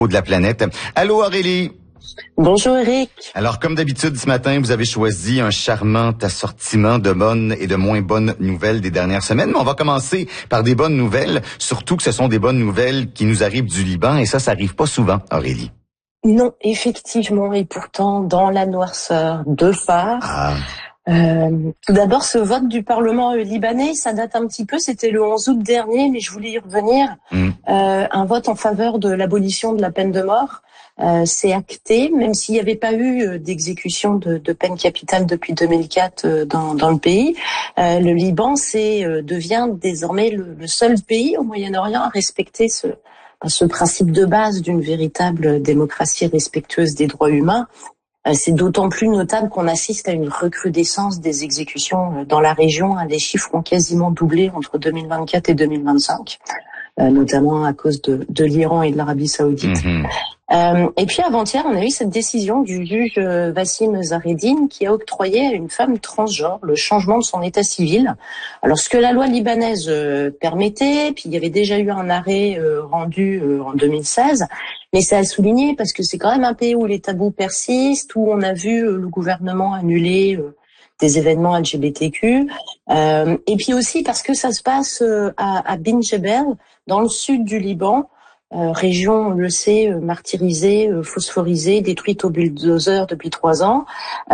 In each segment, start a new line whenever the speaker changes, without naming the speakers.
De la planète. Allô Aurélie.
Bonjour Eric.
Alors comme d'habitude ce matin, vous avez choisi un charmant assortiment de bonnes et de moins bonnes nouvelles des dernières semaines. Mais on va commencer par des bonnes nouvelles, surtout que ce sont des bonnes nouvelles qui nous arrivent du Liban et ça arrive pas souvent, Aurélie.
Non, effectivement, et pourtant dans la noirceur, deux phares. Tout d'abord, ce vote du Parlement libanais, ça date un petit peu, c'était le 11 août dernier, mais je voulais y revenir. Un vote en faveur de l'abolition de la peine de mort. C'est acté, même s'il n'y avait pas eu d'exécution de peine capitale depuis 2004 dans le pays. Le Liban devient désormais le seul pays au Moyen-Orient à respecter ce principe de base d'une véritable démocratie respectueuse des droits humains. C'est d'autant plus notable qu'on assiste à une recrudescence des exécutions dans la région. Les chiffres ont quasiment doublé entre 2024 et 2025, notamment à cause de l'Iran et de l'Arabie Saoudite. Et puis avant-hier, on a eu cette décision du juge Wassim Zaredine qui a octroyé à une femme transgenre le changement de son état civil. Alors ce que la loi libanaise permettait, puis il y avait déjà eu un arrêt rendu en 2016, mais c'est à souligner parce que c'est quand même un pays où les tabous persistent, où on a vu le gouvernement annuler des événements LGBTQ, et puis aussi parce que ça se passe à Bin Jebel, dans le sud du Liban, région, on le sait, martyrisée, phosphorisée, détruite au bulldozer depuis 3 ans.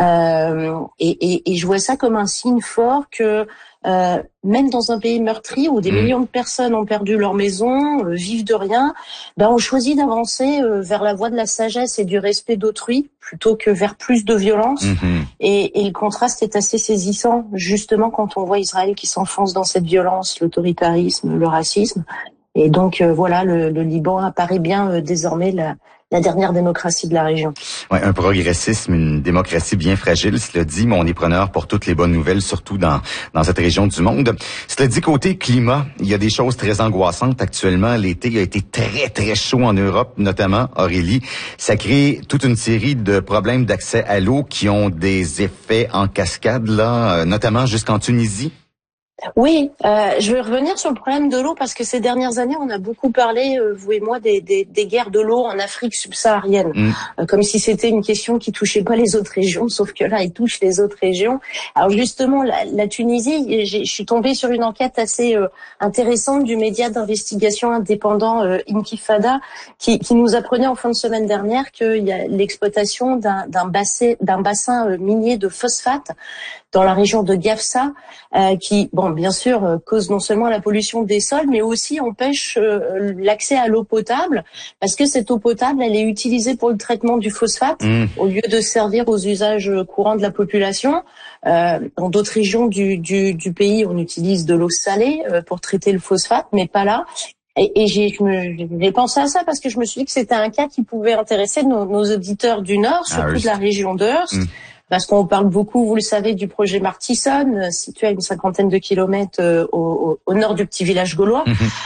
Et je vois ça comme un signe fort que même dans un pays meurtri où des millions de personnes ont perdu leur maison, vivent de rien, on choisit d'avancer vers la voie de la sagesse et du respect d'autrui plutôt que vers plus de violence. Et le contraste est assez saisissant, justement quand on voit Israël qui s'enfonce dans cette violence, l'autoritarisme, le racisme. Et donc voilà, le Liban apparaît bien désormais la dernière démocratie de la région.
Ouais, un progressisme, une démocratie bien fragile, cela dit, mais on est preneur pour toutes les bonnes nouvelles, surtout dans cette région du monde. Cela dit, côté climat, il y a des choses très angoissantes actuellement. L'été a été très, très chaud en Europe, notamment, Aurélie. Ça crée toute une série de problèmes d'accès à l'eau qui ont des effets en cascade, là, notamment jusqu'en Tunisie.
Oui, je vais revenir sur le problème de l'eau parce que ces dernières années, on a beaucoup parlé, vous et moi, des guerres de l'eau en Afrique subsaharienne, comme si c'était une question qui touchait pas les autres régions, sauf que là, elle touche les autres régions. Alors justement, la Tunisie, je suis tombée sur une enquête assez intéressante du média d'investigation indépendant Intifada qui nous apprenait en fin de semaine dernière qu'il y a l'exploitation d'un bassin minier de phosphate dans la région de Gafsa, qui, bien sûr, cause non seulement la pollution des sols, mais aussi empêche l'accès à l'eau potable, parce que cette eau potable, elle est utilisée pour le traitement du phosphate, au lieu de servir aux usages courants de la population. Dans d'autres régions du pays, on utilise de l'eau salée pour traiter le phosphate, mais pas là. Et j'ai pensé à ça parce que je me suis dit que c'était un cas qui pouvait intéresser nos auditeurs du Nord, surtout de la région de Hearst. Parce qu'on parle beaucoup, vous le savez, du projet Martisson, situé à une 50aine de kilomètres au nord du petit village gaulois.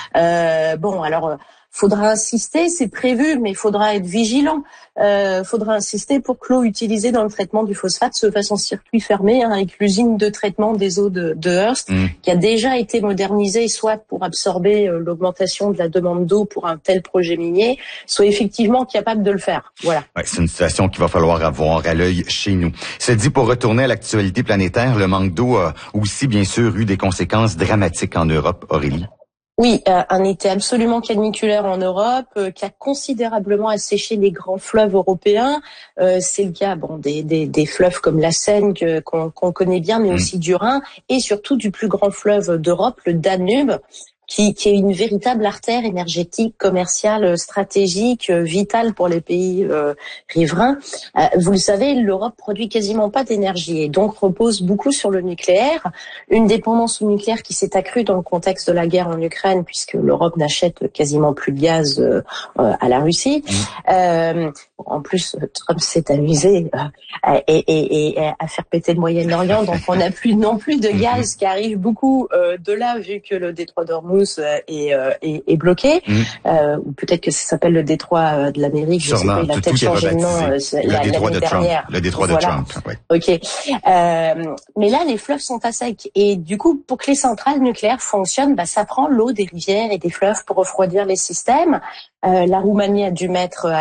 Faudra insister, c'est prévu, mais il faudra être vigilant. Faudra insister pour que l'eau utilisée dans le traitement du phosphate se fasse en circuit fermé, avec l'usine de traitement des eaux de Hearst, qui a déjà été modernisée, soit pour absorber l'augmentation de la demande d'eau pour un tel projet minier, soit effectivement capable de le faire. Voilà.
Ouais, c'est une situation qu'il va falloir avoir à l'œil chez nous. Cela dit, pour retourner à l'actualité planétaire, le manque d'eau a aussi, bien sûr, eu des conséquences dramatiques en Europe, Aurélie.
Oui, un été absolument caniculaire en Europe, qui a considérablement asséché les grands fleuves européens. C'est le cas des fleuves comme la Seine qu'on connaît bien, mais aussi du Rhin, et surtout du plus grand fleuve d'Europe, le Danube, qui est une véritable artère énergétique, commerciale, stratégique, vitale pour les pays riverains. Vous le savez, l'Europe produit quasiment pas d'énergie et donc repose beaucoup sur le nucléaire. Une dépendance au nucléaire qui s'est accrue dans le contexte de la guerre en Ukraine, puisque l'Europe n'achète quasiment plus de gaz à la Russie. En plus, Trump s'est amusé et à faire péter le Moyen-Orient, donc on n'a plus non plus de gaz qui arrive beaucoup de là, vu que le détroit d'Ormuz Hormuz est bloqué, ou peut-être que ça s'appelle le détroit de l'Amérique. Je sais pas, il a peut-être changé de nom l'année dernière.
Le détroit de Trump. Oui.
Ok. Mais là, les fleuves sont à sec et du coup, pour que les centrales nucléaires fonctionnent, ça prend l'eau des rivières et des fleuves pour refroidir les systèmes. La Roumanie a dû mettre